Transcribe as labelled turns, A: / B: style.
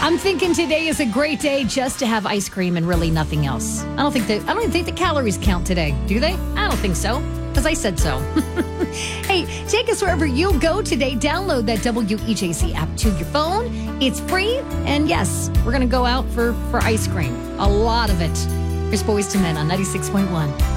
A: I'm thinking today is a great day just to have ice cream and really nothing else. I don't even think the calories count today, do they? I don't think so, because I said so. Hey, take us wherever you go today. Download that WEJC app to your phone. It's free, and yes, we're going to go out for ice cream. A lot of it. Here's Boys to Men on 96.1.